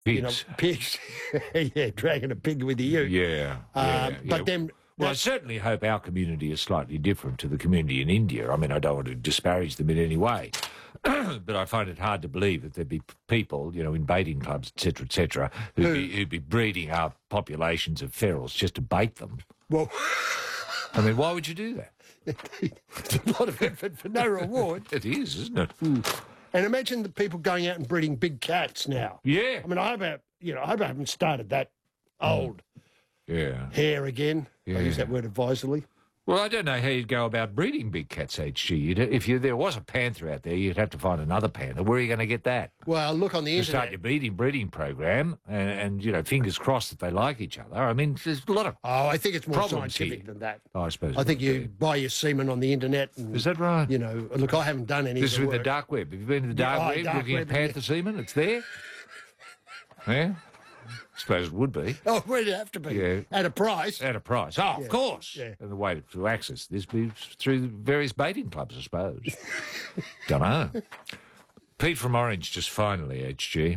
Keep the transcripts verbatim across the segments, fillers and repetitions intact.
You know, Pigs. pigs. Yeah, dragging a pig with you. Yeah. Uh, yeah, but yeah. then... Well, I that's- certainly hope our community is slightly different to the community in India. I mean, I don't want to disparage them in any way, but I find it hard to believe that there'd be p- people, you know, in baiting clubs, et cetera, et cetera, who'd, Who- be, who'd be breeding up populations of ferals just to bait them. Well... I mean, why would you do that? It's a lot of effort for no reward. It is, isn't it? And imagine the people going out and breeding big cats now. Yeah. I mean, I hope, I, you know, I hope I haven't started that old Yeah. hair again. I use Yeah. that word advisedly. Well, I don't know how you'd go about breeding big cats, H G. You'd, if you, there was a panther out there, you'd have to find another panther. Where are you going to get that? Well, look on the You start internet. your breeding breeding program, and, and you know, fingers crossed that they like each other. I mean, there's a lot of. Oh, I think it's more Problems scientific here. than that. Oh, I suppose. I it think would you be. buy your semen on the internet. And, Is that right? You know, look, I haven't done any This is of the with the work. dark web. Have you been to the Yeah, dark oh, web dark looking web, at panther semen? It's there. Yeah. I suppose it would be. Oh, where'd it have to be? Yeah. At a price. At a price. Oh, Yeah. of course. Yeah. And the way to, to access this be through various baiting clubs, I suppose. Don't know. Pete from Orange, just finally, H G.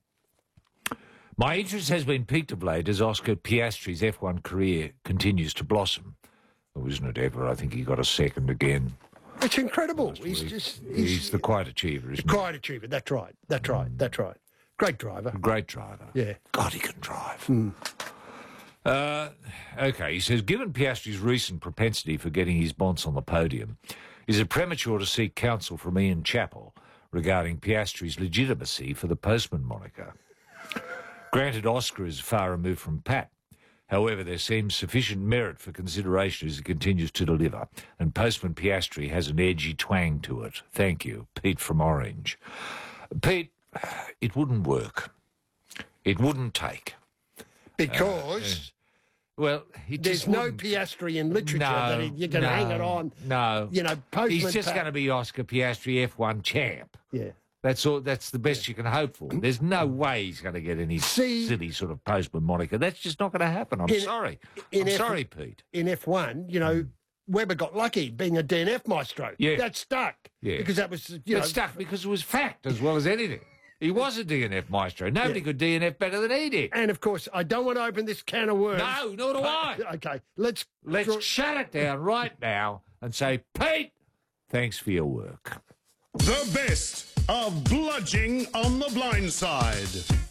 My interest has been piqued of late as Oscar Piastri's F one career continues to blossom. Oh, isn't it ever? I think he got a second again. It's incredible. last He's week. just... He's, He's, the quiet achiever, isn't he? quite achievement. That's right. That's right. That's right. Great driver. Great driver. Yeah. God, he can drive. Uh, okay, he says, given Piastri's recent propensity for getting his bonce on the podium, is it premature to seek counsel from Ian Chappell regarding Piastri's legitimacy for the postman moniker? Granted, Oscar is far removed from Pat. However, there seems sufficient merit for consideration as he continues to deliver, and Postman Piastri has an edgy twang to it. Thank you, Pete from Orange. Pete, it wouldn't work. It wouldn't take. Because Well, he there's just no wouldn't. Piastri in literature No, that he- you're going to no, hang it on. No, You know, Postman he's just Pat- going to be Oscar Piastri F one champ. Yeah. That's all. That's the best you can hope for. There's no way he's going to get any See- silly sort of postman moniker. That's just not going to happen. I'm In- sorry. in I'm F- sorry, Pete. In F one, you know, Webber got lucky being a D N F maestro. Yeah. That stuck. Yeah. Because that was, you It know... stuck because it was fact as well as anything. He was a D N F maestro. Nobody Yeah. could D N F better than he did. And, of course, I don't want to open this can of worms. No, nor do I. Okay, let's... Let's draw- shut it down right now and say, Pete, thanks for your work. The best of Bludging on the Blind Side.